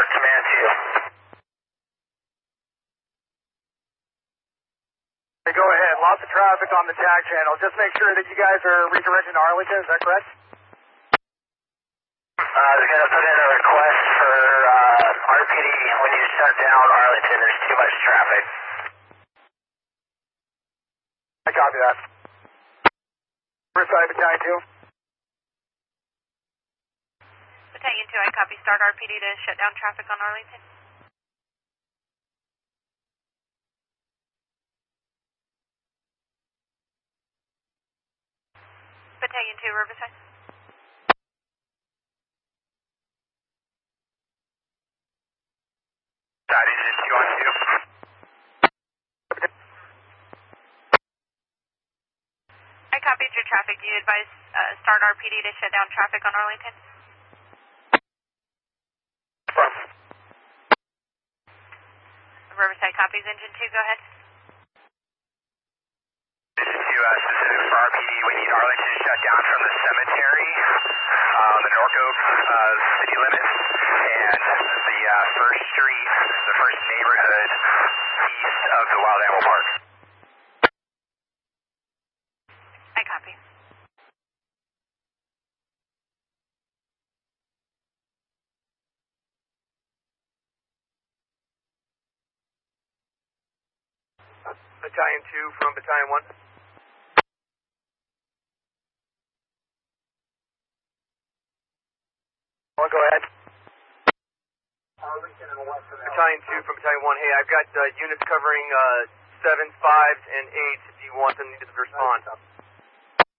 Command 2. Go ahead. Lots of traffic on the tag channel. Just make sure that you guys are redirecting to Arlington. Is that correct? They're going to put in a request for RPD when you shut down Arlington. There's too much traffic. I copy that. Riverside Battalion 2. Battalion 2, I copy. Start RPD to shut down traffic on Arlington. Battalion 2, Riverside. Side engine 2 on 2. I copied your traffic. Do you advise start RPD to shut down traffic on Arlington? Riverside copies. Engine 2, go ahead. Engine 2, specific for RPD. We need Arlington to shut down from the cemetery, the Norco city limits, and the first street, the first neighborhood east of the Wild Animal Park. I copy. Battalion 2 from Battalion 1. Well, go ahead. Battalion 2 from Battalion 1. Hey, I've got units covering 7s, 5s, and 8s. Do you want them to respond?